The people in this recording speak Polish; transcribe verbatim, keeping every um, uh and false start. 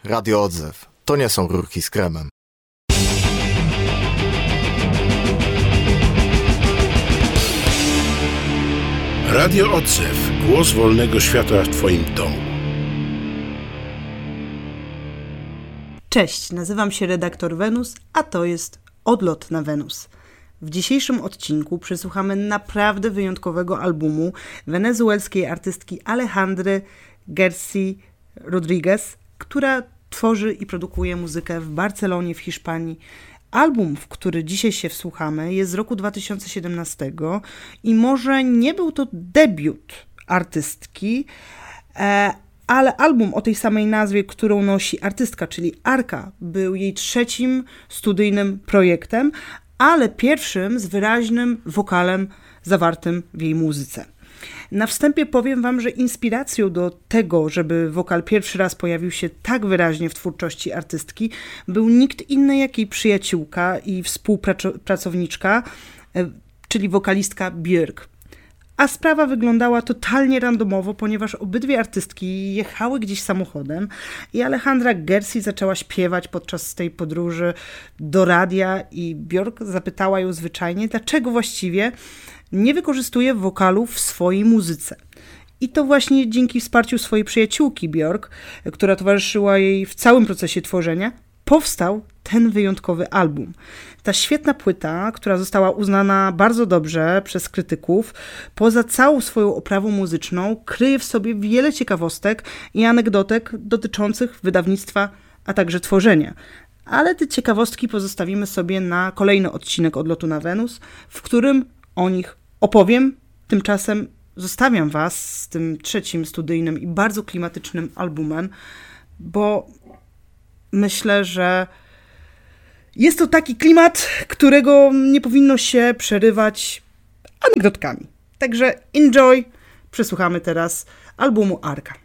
Radio Odzew. To nie są rurki z kremem. Radio Odzew. Głos wolnego świata w Twoim domu. Cześć, nazywam się redaktor Wenus, a to jest Odlot na Wenus. W dzisiejszym odcinku przesłuchamy naprawdę wyjątkowego albumu wenezuelskiej artystki Alejandry Garcia Rodriguez, która tworzy i produkuje muzykę w Barcelonie w Hiszpanii. Album, w który dzisiaj się wsłuchamy, jest z roku dwa tysiące siedemnastego i może nie był to debiut artystki, e, ale album o tej samej nazwie, którą nosi artystka, czyli Arca, był jej trzecim studyjnym projektem, ale pierwszym z wyraźnym wokalem zawartym w jej muzyce. Na wstępie powiem wam, że inspiracją do tego, żeby wokal pierwszy raz pojawił się tak wyraźnie w twórczości artystki, był nikt inny jak jej przyjaciółka i współpracowniczka, czyli wokalistka Björk. A sprawa wyglądała totalnie randomowo, ponieważ obydwie artystki jechały gdzieś samochodem i Alejandra Garcia zaczęła śpiewać podczas tej podróży do radia i Björk zapytała ją zwyczajnie, dlaczego właściwie nie wykorzystuje wokalu w swojej muzyce. I to właśnie dzięki wsparciu swojej przyjaciółki Björk, która towarzyszyła jej w całym procesie tworzenia, powstał ten wyjątkowy album. Ta świetna płyta, która została uznana bardzo dobrze przez krytyków, poza całą swoją oprawą muzyczną, kryje w sobie wiele ciekawostek i anegdotek dotyczących wydawnictwa, a także tworzenia. Ale te ciekawostki pozostawimy sobie na kolejny odcinek Odlotu na Wenus, w którym o nich opowiem. Tymczasem zostawiam was z tym trzecim studyjnym i bardzo klimatycznym albumem, bo myślę, że jest to taki klimat, którego nie powinno się przerywać anegdotkami. Także enjoy! Przesłuchamy teraz albumu Arca.